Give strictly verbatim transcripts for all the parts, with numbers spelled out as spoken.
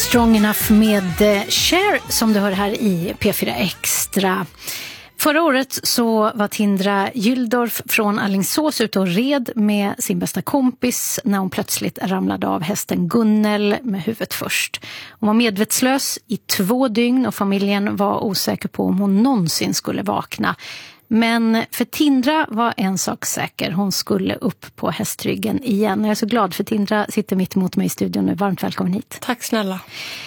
Strong Enough med Cher som du hör här i P fyra Extra. Förra året så var Tindra Gyldorf från Alingsås ute och red med sin bästa kompis när hon plötsligt ramlade av hästen Gunnel med huvudet först. Hon var medvetslös i två dygn och familjen var osäker på om hon någonsin skulle vakna. Men för Tindra var en sak säker. Hon skulle upp på hästryggen igen. Jag är så glad för Tindra sitter mitt emot mig i studion nu. Varmt välkommen hit. Tack snälla.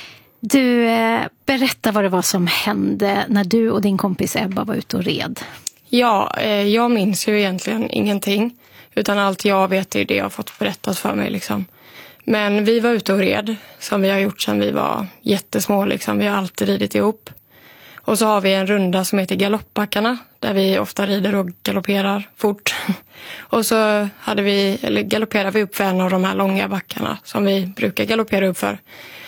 Du, eh, berätta vad det var som hände när du och din kompis Ebba var ute och red. Ja, eh, jag minns ju egentligen ingenting. Utan allt jag vet är det jag har fått berättat för mig. Liksom. Men vi var ute och red som vi har gjort sedan vi var jättesmå. Liksom. Vi har alltid ridit ihop. Och så har vi en runda som heter galoppbackarna. Där vi ofta rider och galopperar fort. Och så hade vi, eller galopperade vi upp för en av de här långa backarna. Som vi brukar galoppera upp för.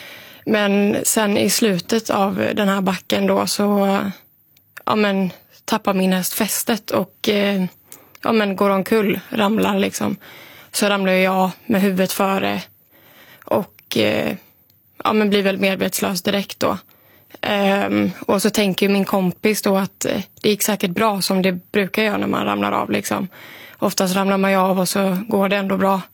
Men sen i slutet av den här backen då så ja, men, tappar min häst fästet. Och eh, ja, men, går omkull, ramlar liksom. Så ramlar jag med huvudet före. Och eh, ja, men, blir väl medvetslös direkt då. Um, och så tänker min kompis då att uh, det gick säkert bra som det brukar göra när man ramlar av liksom. Oftast ramlar man ju av och så går det ändå bra.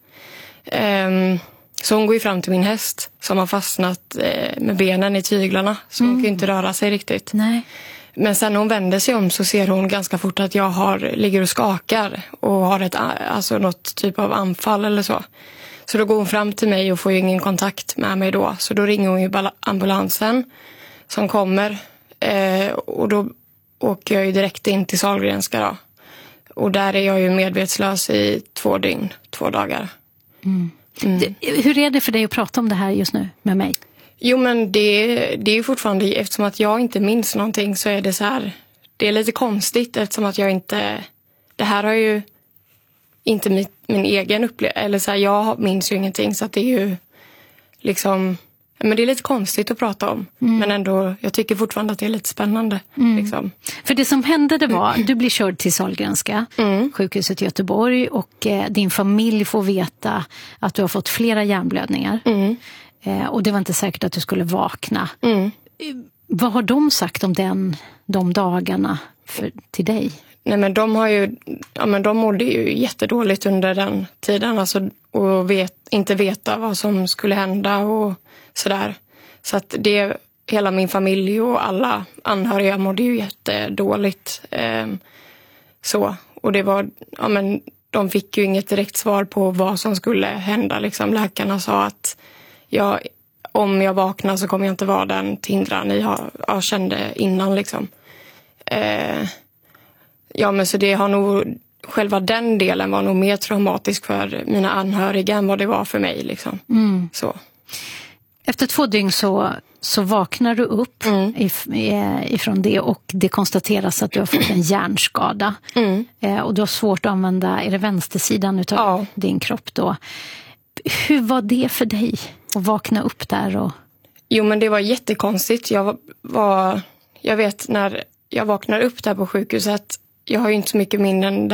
Um, så hon går ju fram till min häst som har fastnat uh, med benen i tyglarna. Så mm. hon kan ju inte röra sig riktigt. Nej. Men sen när hon vänder sig om så ser hon ganska fort att jag har, ligger och skakar och har ett, alltså något typ av anfall eller så. Så då går hon fram till mig och får ju ingen kontakt med mig då. Så då ringer hon ju ambulansen som kommer eh, och då åker jag ju direkt in till Sahlgrenska då. Och där är jag ju medvetslös i två dygn, två dagar. Mm. Mm. Hur är det för dig att prata om det här just nu med mig? Jo men det, det är ju fortfarande, eftersom att jag inte minns någonting så är det så här, det är lite konstigt eftersom att jag inte, det här har ju inte min, min egen upplevelse, eller så här, jag minns ju ingenting så att det är ju liksom... Men det är lite konstigt att prata om. Mm. Men ändå, jag tycker fortfarande att det är lite spännande. Mm. Liksom. För det som hände det var, du blir körd till Sahlgrenska, mm. sjukhuset i Göteborg. Och eh, din familj får veta att du har fått flera hjärnblödningar. Mm. Eh, och det var inte säkert att du skulle vakna. Mm. Vad har de sagt om den, de dagarna för, till dig? Nej men de har ju, ja men de mådde ju jättedåligt under den tiden. Alltså, och vet, inte veta vad som skulle hända och sådär. Så att det, hela min familj och alla anhöriga mådde ju jättedåligt. Eh, så, och det var, ja men de fick ju inget direkt svar på vad som skulle hända. Liksom. Läkarna sa att jag, om jag vaknar så kommer jag inte vara den Tindra ni har, jag kände innan liksom. Eh, ja men så det har nog, själva den delen var nog mer traumatisk för mina anhöriga än vad det var för mig liksom. Mm. Så. Efter två dygn så, så vaknar du upp mm. if, ifrån det och det konstateras att du har fått en hjärnskada. Mm. Eh, och du har svårt att använda, är det vänstersidan utav ja. din kropp då? Hur var det för dig att vakna upp där? Och... Jo men det var jättekonstigt. Jag var, jag vet när jag vaknar upp där på sjukhuset, jag har ju inte så mycket minnen